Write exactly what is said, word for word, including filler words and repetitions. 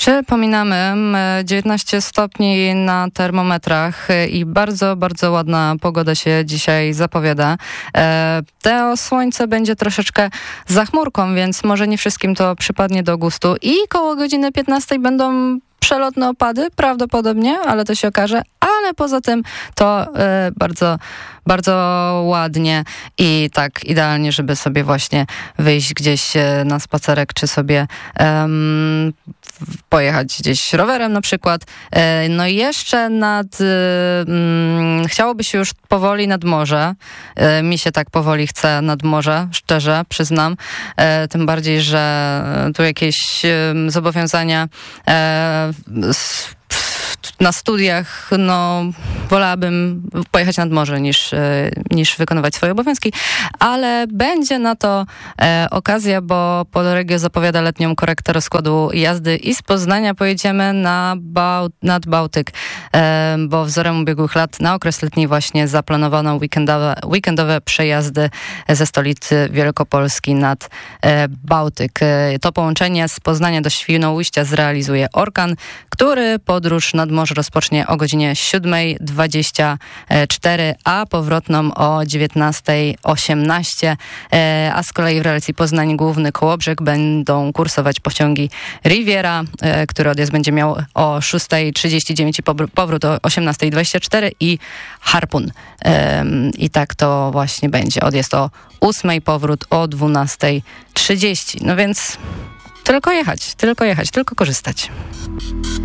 Przypominamy, dziewiętnaście stopni na termometrach i bardzo, bardzo ładna pogoda się dzisiaj zapowiada. To słońce będzie troszeczkę za chmurką, więc może nie wszystkim to przypadnie do gustu. I koło godziny piętnastej będą przelotne opady, prawdopodobnie, ale to się okaże. Ale poza tym to y, bardzo, bardzo ładnie i tak idealnie, żeby sobie właśnie wyjść gdzieś na spacerek, czy sobie um, pojechać gdzieś rowerem na przykład. E, no i jeszcze nad... Y, mm, chciałoby się już powoli nad morze. E, mi się tak powoli chce nad morze, szczerze przyznam. E, tym bardziej, że tu jakieś y, zobowiązania e, s, na studiach, no wolałabym pojechać nad morze niż, niż wykonywać swoje obowiązki, ale będzie na to e, okazja, bo Polregio zapowiada letnią korektę rozkładu jazdy i z Poznania pojedziemy na Bał- nad Bałtyk, e, bo wzorem ubiegłych lat na okres letni właśnie zaplanowano weekendowe, weekendowe przejazdy ze stolicy Wielkopolski nad e, Bałtyk. E, to połączenie z Poznania do Świnoujścia zrealizuje Orkan, który podróż nad morze rozpocznie o godzinie siódmej dwadzieścia cztery, a powrotną o dziewiętnastej osiemnaście, a z kolei w relacji Poznań Główny Kołobrzeg będą kursować pociągi Riviera, który odjazd będzie miał o szóstej trzydzieści dziewięć i powrót o osiemnastej dwadzieścia cztery i Harpun. I tak to właśnie będzie. Odjazd o ósmej, powrót o dwunastej trzydzieści. No więc tylko jechać, tylko jechać, tylko korzystać.